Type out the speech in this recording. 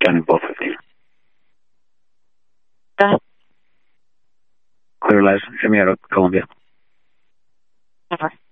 counting both of you. Go ahead. Clear license, Jimmy out of Columbia. Never.